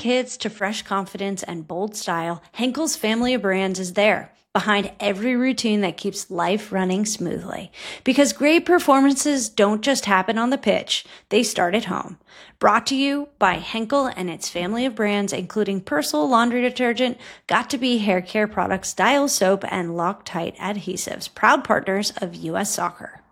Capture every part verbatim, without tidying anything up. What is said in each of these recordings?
kids to fresh confidence and bold style, Henkel's family of brands is there, behind every routine that keeps life running smoothly. Because great performances don't just happen on the pitch, they start at home. Brought to you by Henkel and its family of brands, including Persil laundry detergent, Got2b hair care products, Dial soap, and Loctite adhesives, proud partners of U S Soccer.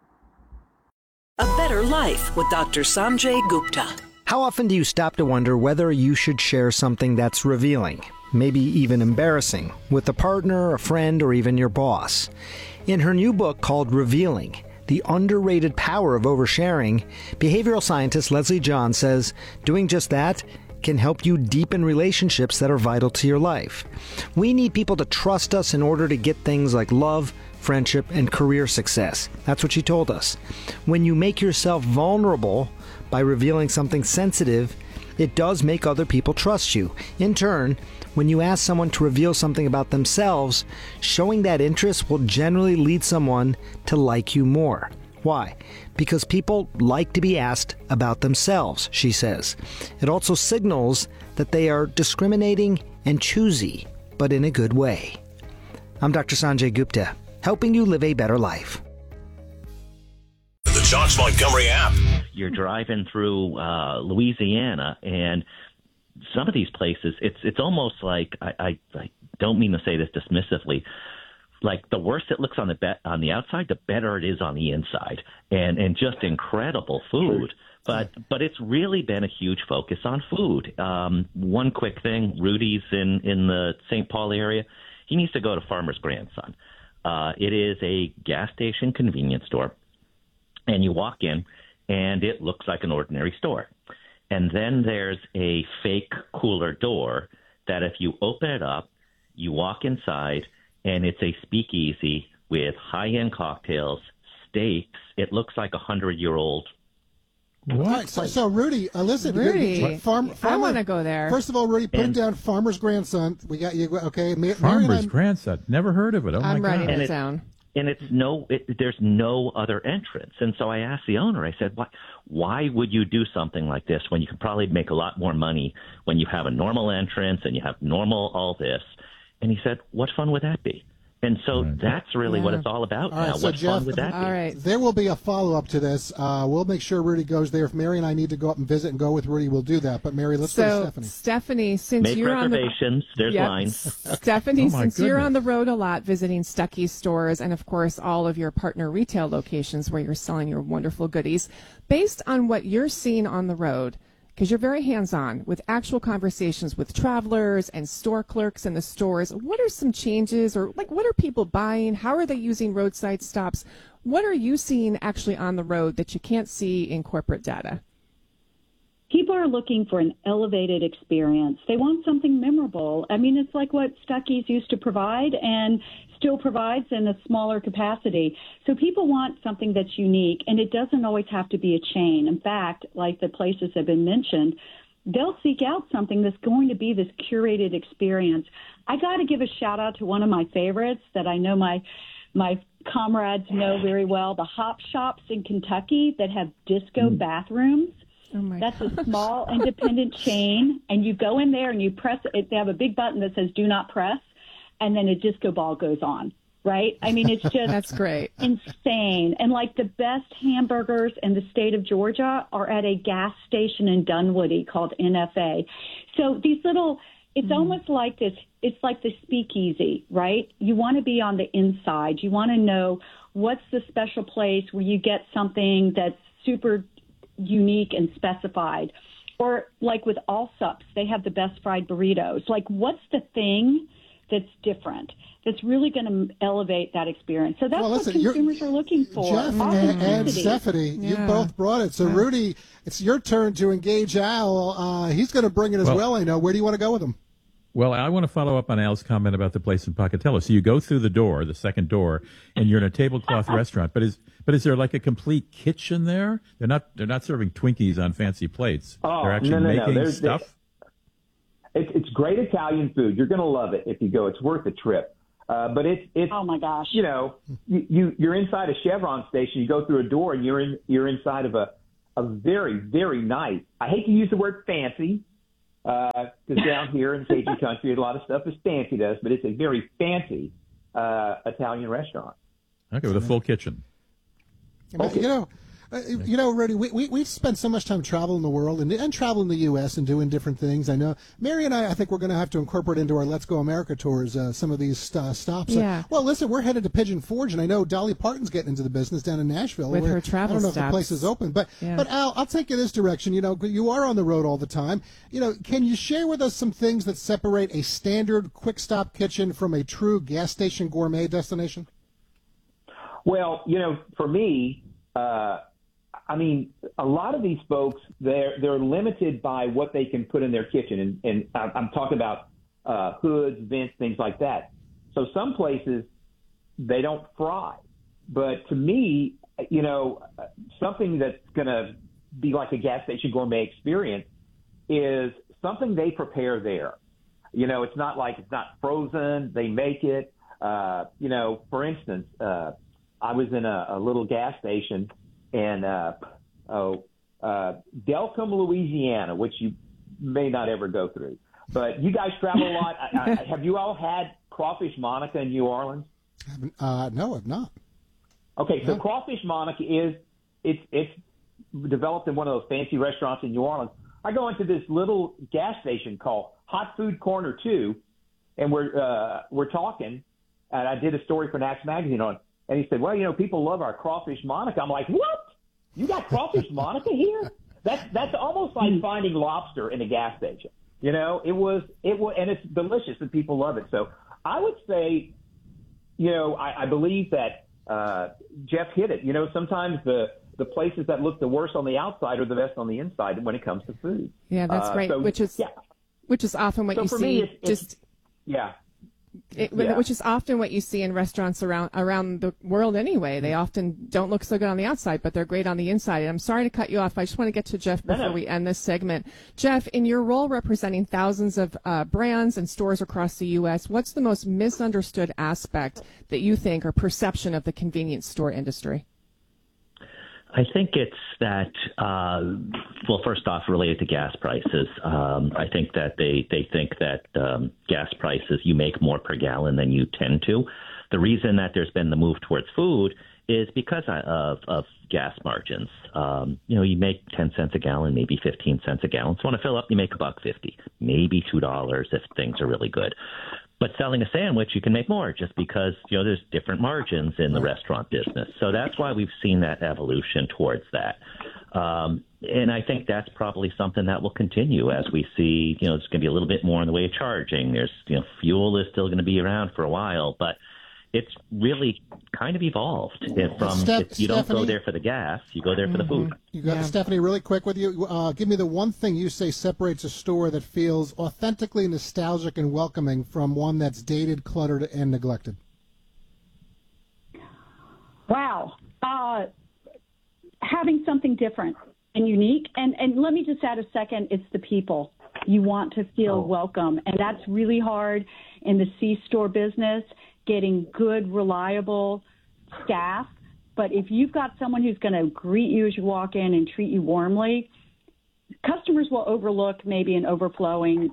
A Better Life with Doctor Sanjay Gupta. How often do you stop to wonder whether you should share something that's revealing, maybe even embarrassing, with a partner, a friend, or even your boss? In her new book called Revealing, The Underrated Power of Oversharing, behavioral scientist Leslie John says doing just that can help you deepen relationships that are vital to your life. We need people to trust us in order to get things like love, friendship, and career success. That's what she told us. When you make yourself vulnerable by revealing something sensitive, it does make other people trust you. In turn, when you ask someone to reveal something about themselves, showing that interest will generally lead someone to like you more. Why? Because people like to be asked about themselves, she says. It also signals that they are discriminating and choosy, but in a good way. I'm Doctor Sanjay Gupta, helping you live a better life. The Josh Montgomery app. You're driving through uh, Louisiana, and some of these places, it's it's almost like, I, I, I don't mean to say this dismissively, like the worse it looks on the be- on the outside, the better it is on the inside, and and just incredible food. But but it's really been a huge focus on food. Um, one quick thing, Rudy's in, in the Saint Paul area, he needs to go to Farmer's Grandson. Uh, it is a gas station convenience store, and you walk in, and it looks like an ordinary store. And then there's a fake cooler door that if you open it up, you walk inside, and it's a speakeasy with high-end cocktails, steaks. It looks like a hundred-year-old. What? Right, so, so, Rudy, uh, listen. Rudy, farm, farmer, I want to go there. First of all, Rudy, put and, it down. Farmer's Grandson. We got you. Okay. Ma- Farmer's Grandson. Never heard of it. Oh, I'm my writing God. it down. And it's no, it, there's no other entrance. And so I asked the owner, I said, why, why would you do something like this when you could probably make a lot more money when you have a normal entrance and you have normal all this? And he said, what fun would that be? And so right. that's really yeah. what it's all about all now. Right, so what Jeff, fun would that all be? Right. There will be a follow-up to this. Uh, we'll make sure Rudy goes there. If Mary and I need to go up and visit and go with Rudy, we'll do that. But, Mary, let's so, go to Stephanie. Stephanie, since Make you're reservations. on the... There's yep. lines. Stephanie, oh since goodness. you're on the road a lot visiting Stuckey's stores and, of course, all of your partner retail locations where you're selling your wonderful goodies, based on what you're seeing on the road, because you're very hands-on with actual conversations with travelers and store clerks in the stores. What are some changes, or like what are people buying? How are they using roadside stops? What are you seeing actually on the road that you can't see in corporate data? People are looking for an elevated experience. They want something memorable. I mean, it's like what Stuckey's used to provide and still provides in a smaller capacity. So people want something that's unique, and it doesn't always have to be a chain. In fact, like the places that have been mentioned, they'll seek out something that's going to be this curated experience. I got to give a shout out to one of my favorites that I know my my comrades know very well, the Hop Shops in Kentucky that have disco mm. bathrooms. Oh my That's gosh. a small independent chain, and you go in there and you press it. They have a big button that says do not press, and then a disco ball goes on, right? I mean, it's just That's great. insane. And like the best hamburgers in the state of Georgia are at a gas station in Dunwoody called N F A. So these little, it's mm. almost like this, it's like the speakeasy, right? You want to be on the inside. You want to know what's the special place where you get something that's super unique and specified. Or like with Allsup's, they have the best fried burritos. Like, what's the thing that's different, that's really going to elevate that experience? So that's well, listen, what consumers are looking for. Jeff and, and Stephanie, yeah. you both brought it. So, yeah. Rudy, it's your turn to engage Al. Uh, he's going to bring it as well, well, I know. Where do you want to go with him? Well, I want to follow up on Al's comment about the place in Pocatello. So you go through the door, the second door, and you're in a tablecloth restaurant. But is but is there like a complete kitchen there? They're not they're not serving Twinkies on fancy plates. Oh, they're actually no, no, making no. stuff. It's it's great Italian food. You're going to love it if you go. It's worth the trip. Uh, but it's it's oh my gosh, you know, you, you you're inside a Chevron station. You go through a door and you're in you're inside of a a very very nice. I hate to use the word fancy, Because uh, down here in Cajun country, a lot of stuff is fancy to us, but it's a very fancy uh, Italian restaurant. Okay, with a full kitchen. Okay. You know, uh, you know, Rudy, we, we, we've spent so much time traveling the world and, and traveling the U S and doing different things. I know, Mary and I, I think we're going to have to incorporate into our Let's Go America tours uh, some of these uh, stops. Yeah. Uh, well, listen, we're headed to Pigeon Forge, and I know Dolly Parton's getting into the business down in Nashville. With her travel I don't know stops. if the place is open, but, Yeah. but Al, I'll take you this direction. You know, you are on the road all the time. You know, can you share with us some things that separate a standard quick stop kitchen from a true gas station gourmet destination? Well, you know, for me, uh, I mean, a lot of these folks, they're they're limited by what they can put in their kitchen, and, and I'm talking about uh, hoods, vents, things like that. So some places they don't fry, but to me, you know, something that's going to be like a gas station gourmet experience is something they prepare there. You know, it's not like it's not frozen; they make it. Uh, you know, for instance, uh, I was in a, a little gas station. And uh, oh, uh, Delcom, Louisiana, which you may not ever go through. But you guys travel a lot. I, I, have you all had Crawfish Monica in New Orleans? Uh, no, I've not. Okay, so No. Crawfish Monica is it's it's developed in one of those fancy restaurants in New Orleans. I go into this little gas station called Hot Food Corner Two, and we're uh, we're talking, and I did a story for Nax Magazine on it. And he said, well, you know, people love our Crawfish Monica. I'm like, what? You got Crawfish Monica here? That's that's almost like finding lobster in a gas station. You know, it was, it was, and it's delicious and people love it. So I would say, you know, I, I believe that uh, Jeff hit it. You know, sometimes the, the places that look the worst on the outside are the best on the inside when it comes to food. Yeah, that's uh, right. So, which is yeah. which is often what So you for see. me, it's, it's, just yeah. It, Yeah. Which is often what you see in restaurants around around the world anyway. They often don't look so good on the outside, but they're great on the inside. And I'm sorry to cut you off. I just want to get to Jeff before No, no. we end this segment. Jeff, in your role representing thousands of uh, brands and stores across the U S, what's the most misunderstood aspect that you think or perception of the convenience store industry? I think it's that, uh, well, first off, related to gas prices. Um, I think that they, they think that um, gas prices, you make more per gallon than you tend to. The reason that there's been the move towards food is because of, of gas margins. Um, you know, you make ten cents a gallon, maybe fifteen cents a gallon. So want to fill up, you make a buck fifty, maybe two dollars if things are really good. But selling a sandwich, you can make more just because, you know, there's different margins in the restaurant business. So that's why we've seen that evolution towards that. Um, and I think that's probably something that will continue as we see, you know, there's going to be a little bit more in the way of charging. There's, you know, fuel is still going to be around for a while, but it's really kind of evolved from Steph- if you don't go Stephanie? there for the gas, you go there for the food. You got Yeah. Stephanie, really quick with you. Uh, give me the one thing you say separates a store that feels authentically nostalgic and welcoming from one that's dated, cluttered, and neglected. Wow. Uh, having something different and unique. And, and let me just add a second. It's the people. You want to feel Oh. welcome. And that's really hard in the C-store business, getting good, reliable staff. But if you've got someone who's going to greet you as you walk in and treat you warmly, customers will overlook maybe an overflowing,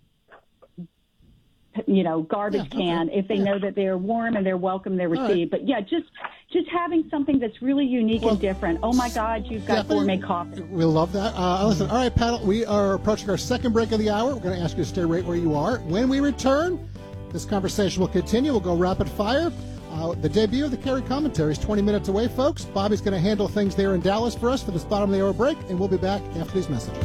you know, garbage Yeah, okay. can if they Yeah. know that they're warm and they're welcome, they're right. received. But yeah, just just having something that's really unique Well, and different. Oh my God, you've got Stephanie, gourmet coffee. We love that. Uh, listen, all right, Paddle, we are approaching our second break of the hour. We're going to ask you to stay right where you are. When we return, this conversation will continue. We'll go rapid fire. Uh, the debut of the Carey Commentary is twenty minutes away, folks. Bobby's going to handle things there in Dallas for us for this bottom of the hour break, and we'll be back after these messages.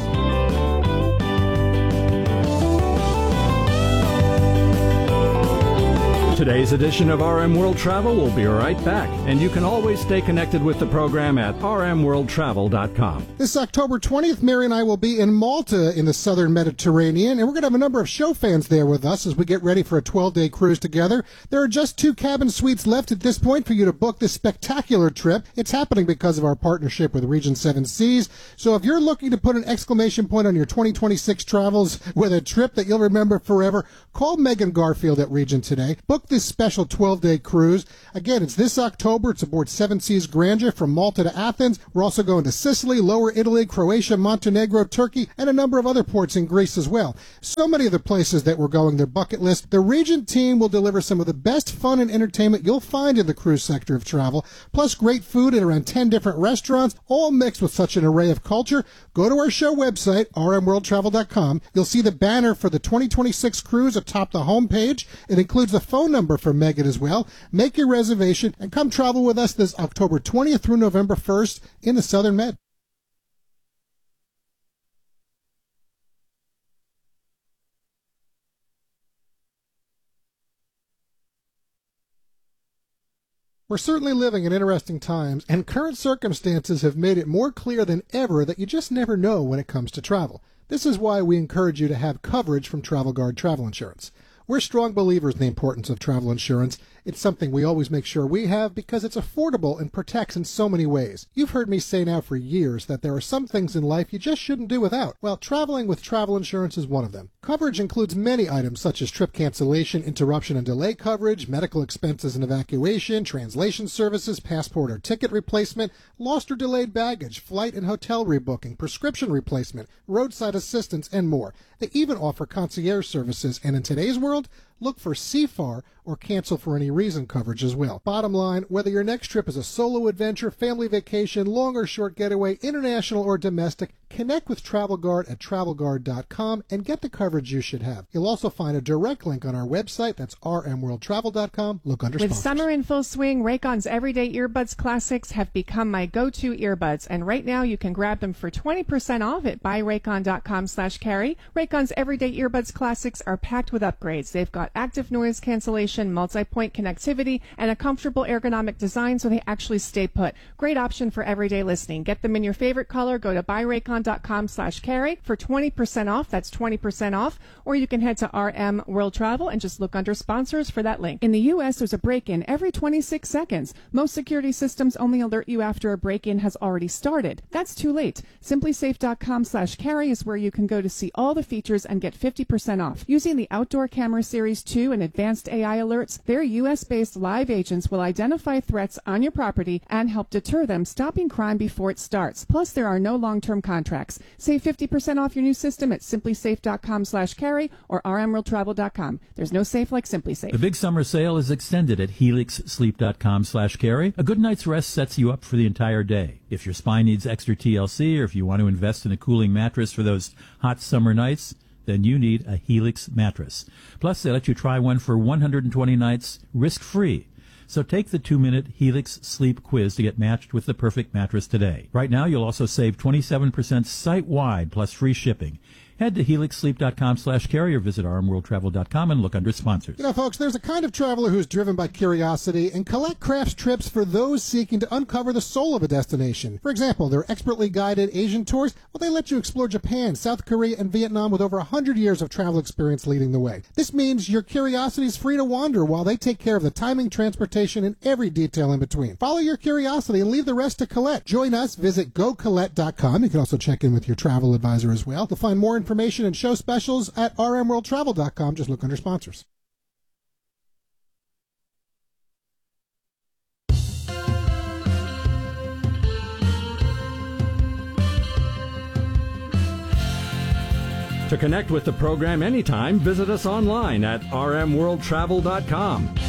Today's edition of R M World Travel will be right back, and you can always stay connected with the program at r m world travel dot com. This October twentieth, Mary and I will be in Malta in the southern Mediterranean, and we're going to have a number of show fans there with us as we get ready for a twelve-day cruise together. There are just two cabin suites left at this point for you to book this spectacular trip. It's happening because of our partnership with Region seven Seas. So if you're looking to put an exclamation point on your twenty twenty-six travels with a trip that you'll remember forever, call Megan Garfield at Region today. Book this this special twelve-day cruise. Again, it's this October. It's aboard Seven Seas Grandeur from Malta to Athens. We're also going to Sicily, Lower Italy, Croatia, Montenegro, Turkey, and a number of other ports in Greece as well. So many of the places that we're going, their bucket list. The Regent team will deliver some of the best fun and entertainment you'll find in the cruise sector of travel, plus great food at around ten different restaurants, all mixed with such an array of culture. Go to our show website, r m world travel dot com. You'll see the banner for the twenty twenty-six cruise atop the homepage. It includes the phone number for Megan as well. Make your reservation and come travel with us this October twentieth through November first in the Southern Med. We're certainly living in interesting times, and current circumstances have made it more clear than ever that you just never know when it comes to travel. This is why we encourage you to have coverage from Travel Guard Travel Insurance. We're strong believers in the importance of travel insurance. It's something we always make sure we have because it's affordable and protects in so many ways. You've heard me say now for years that there are some things in life you just shouldn't do without. Well, traveling with travel insurance is one of them. Coverage includes many items such as trip cancellation, interruption and delay coverage, medical expenses and evacuation, translation services, passport or ticket replacement, lost or delayed baggage, flight and hotel rebooking, prescription replacement, roadside assistance, and more. They even offer concierge services, and in today's world, look for C F A R or cancel for any reason coverage as well. Bottom line, whether your next trip is a solo adventure, family vacation, long or short getaway, international or domestic, connect with Travel Guard at travel guard dot com and get the coverage you should have. You'll also find a direct link on our website. That's r m world travel dot com. Look under With sponsors. summer in full swing, Raycon's Everyday Earbuds Classics have become my go-to earbuds, and right now you can grab them for twenty percent off at buy raycon dot com slash carry. Raycon's Everyday Earbuds Classics are packed with upgrades. They've got active noise cancellation, multi-point connectivity, and a comfortable ergonomic design so they actually stay put. Great option for everyday listening. Get them in your favorite color. Go to buy raycon dot com slash carry for twenty percent off. That's twenty percent off. Or you can head to R M World Travel and just look under sponsors for that link. In the U S, there's a break-in every twenty-six seconds. Most security systems only alert you after a break-in has already started. That's too late. simply safe dot com slash carry is where you can go to see all the features and get fifty percent off. Using the Outdoor Camera Series two and advanced A I alerts, their U S-based live agents will identify threats on your property and help deter them, stopping crime before it starts. Plus, there are no long-term contracts. Save fifty percent off your new system at simply safe dot com slash carry or r m world travel dot com. There's no safe like Simply Safe. The big summer sale is extended at helix sleep dot com slash carry. A good night's rest sets you up for the entire day. If your spine needs extra T L C or if you want to invest in a cooling mattress for those hot summer nights, then you need a Helix mattress. Plus, they let you try one for one hundred twenty nights risk-free. So take the two-minute Helix Sleep Quiz to get matched with the perfect mattress today. Right now, you'll also save twenty-seven percent site-wide plus free shipping. Head to helix sleep dot com slash carry or visit r m world travel dot com and look under sponsors. You know, folks, there's a kind of traveler who's driven by curiosity, and Collect crafts trips for those seeking to uncover the soul of a destination. For example, their expertly guided Asian tours, well, they let you explore Japan, South Korea, and Vietnam with over one hundred years of travel experience leading the way. This means your curiosity is free to wander while they take care of the timing, transportation, and every detail in between. Follow your curiosity and leave the rest to Collect. Join us. Visit go collect dot com. You can also check in with your travel advisor as well. To find more information and show specials at r m world travel dot com. Just look under sponsors. To connect with the program anytime, visit us online at r m world travel dot com.